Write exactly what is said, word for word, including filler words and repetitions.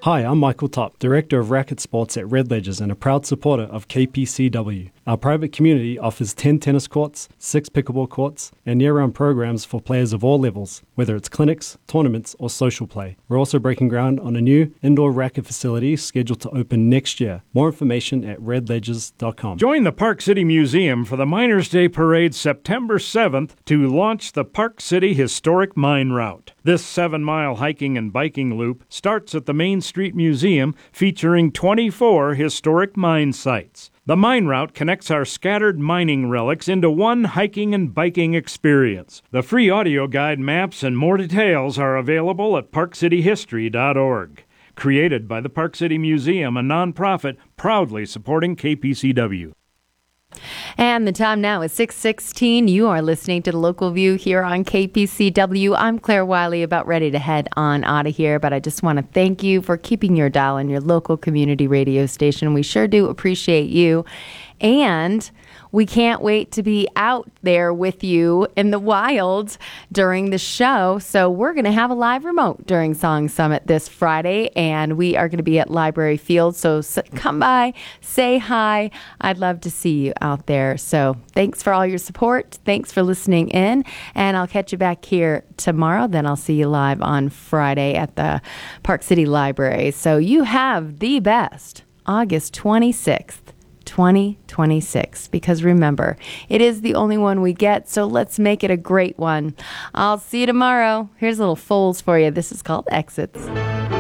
Hi, I'm Michael Topp, Director of Racket Sports at Red Ledgers and a proud supporter of K P C W. Our private community offers ten tennis courts, six pickleball courts, and year-round programs for players of all levels, whether it's clinics, tournaments, or social play. We're also breaking ground on a new indoor racket facility scheduled to open next year. More information at red ledgers dot com. Join the Park City Museum for the Miners' Day Parade September seventh to launch the Park City Historic Mine Route. This seven-mile hiking and biking loop starts at the Main Street Museum, featuring twenty-four historic mine sites. The mine route connects our scattered mining relics into one hiking and biking experience. The free audio guide, maps, and more details are available at park city history dot org. Created by the Park City Museum, a nonprofit proudly supporting K P C W. And the time now is six sixteen. You are listening to The Local View here on K P C W. I'm Claire Wiley, about ready to head on out of here, but I just want to thank you for keeping your dial on your local community radio station. We sure do appreciate you. And we can't wait to be out there with you in the wild during the show. So we're going to have a live remote during Song Summit this Friday, and we are going to be at Library Field. So come by, say hi. I'd love to see you out there. So thanks for all your support. Thanks for listening in, and I'll catch you back here tomorrow. Then I'll see you live on Friday at the Park City Library. So you have the best August twenty-sixth. twenty twenty-six, because remember, it is the only one we get, so let's make it a great one. I'll see you tomorrow. Here's a little Foles for you. This is called Exits.